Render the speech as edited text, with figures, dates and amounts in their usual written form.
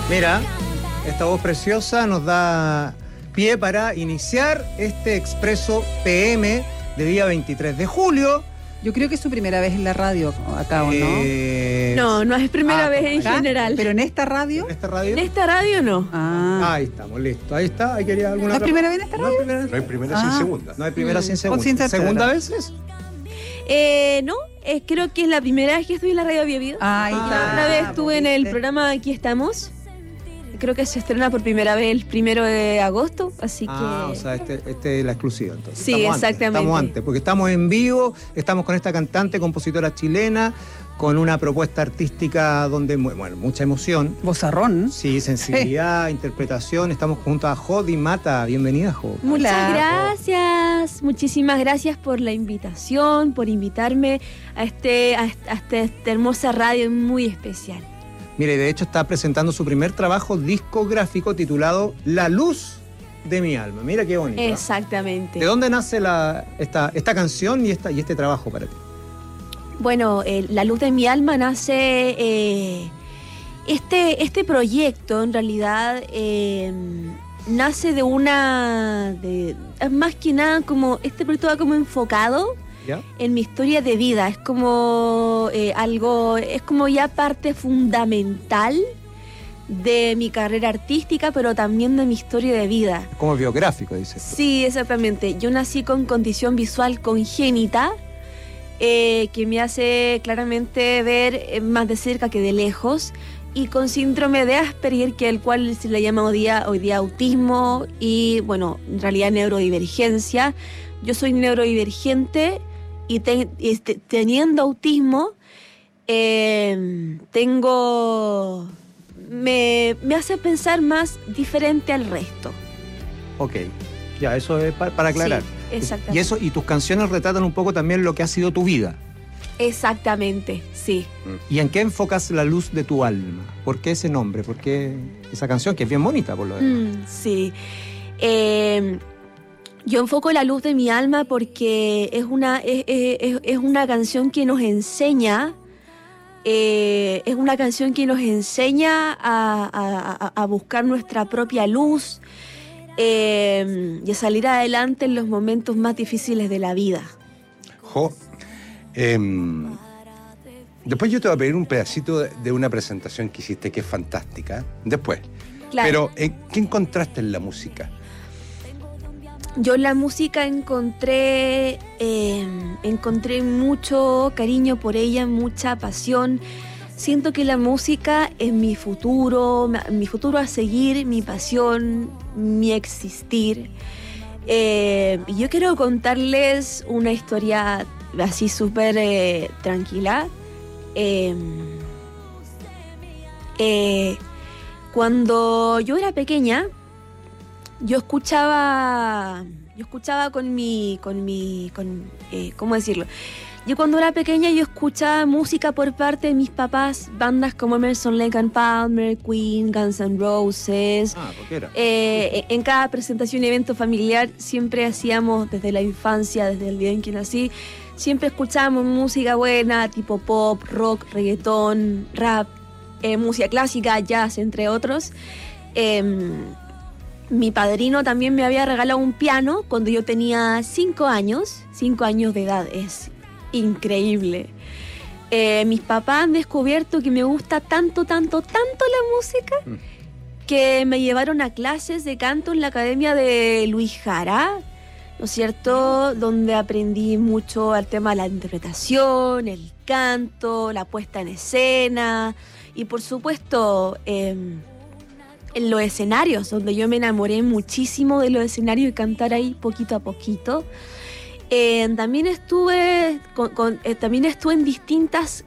Mira, esta voz preciosa nos da pie para iniciar este Expreso PM de día 23 de julio. Yo creo que es su primera vez en la radio acá, ¿o no? No es primera vez en general. ¿Pero en esta radio? ¿En esta radio? En esta radio no. Ahí estamos, listo. Ahí está. ¿Ahí quería alguna ¿No es primera vez en esta radio? No hay primera sin segunda. No hay primera sin segunda. Sin tercera. ¿Segunda vez es? No, creo que es la primera vez que estoy en la radio Bio Bio. Ahí está. Una vez estuve en el programa Aquí Estamos. Creo que se estrena por primera vez el 1 de agosto, así que... O sea, este es la exclusiva, entonces. Sí, exactamente. Estamos antes, porque estamos en vivo, estamos con esta cantante, compositora chilena, con una propuesta artística donde, bueno, mucha emoción. Vozarrón. Sí, sensibilidad, interpretación. Estamos junto a Jody Mata. Bienvenida, Jo. Muchas gracias. Muchísimas gracias por la invitación, por invitarme a esta hermosa radio muy especial. Mire, de hecho está presentando su primer trabajo discográfico titulado La Luz de mi Alma. Mira qué bonito. Exactamente. ¿De dónde nace esta canción y este trabajo para ti? Bueno, La Luz de mi Alma nace... Este proyecto, en realidad, nace de más que nada, como este proyecto va como enfocado... ¿Ya? En mi historia de vida. Es como es como ya parte fundamental de mi carrera artística, pero también de mi historia de vida. Como biográfico, dices tú. Sí, exactamente. Yo nací con condición visual congénita, que me hace claramente ver más de cerca que de lejos, y con síndrome de Asperger, que el cual se le llama hoy día autismo, y bueno, en realidad neurodivergencia. Yo soy neurodivergente y teniendo autismo, me hace pensar más diferente al resto. Ok, ya, eso es para aclarar. Sí, exactamente. Y tus canciones retratan un poco también lo que ha sido tu vida. Exactamente, sí. ¿Y en qué enfocas La Luz de tu Alma? ¿Por qué ese nombre? ¿Por qué esa canción que es bien bonita por lo demás? Sí. Yo enfoco La Luz de mi Alma porque es una canción que nos enseña, a buscar nuestra propia luz y a salir adelante en los momentos más difíciles de la vida. Jo, después yo te voy a pedir un pedacito de una presentación que hiciste que es fantástica. Después. Claro. Pero, ¿qué encontraste en la música? Yo en la música encontré mucho cariño por ella, mucha pasión. Siento que la música es mi futuro a seguir, mi pasión, mi existir. Y yo quiero contarles una historia así súper tranquila. Cuando yo era pequeña, yo escuchaba ¿cómo decirlo? Yo cuando era pequeña yo escuchaba música por parte de mis papás, bandas como Emerson, Lake and Palmer, Queen, Guns N' Roses. ¿Por qué era? En cada presentación y evento familiar siempre hacíamos, desde la infancia, desde el día en que nací, siempre escuchábamos música buena, tipo pop, rock, reggaetón, rap, música clásica, jazz, entre otros. Mi padrino también me había regalado un piano cuando yo tenía 5 años. 5 años de edad, es increíble. Mis papás han descubierto que me gusta tanto la música que me llevaron a clases de canto en la academia de Luis Jara, ¿no es cierto? Donde aprendí mucho el tema de la interpretación, el canto, la puesta en escena y por supuesto... en los escenarios, donde yo me enamoré muchísimo de los escenarios y cantar ahí poquito a poquito. También estuve en distintas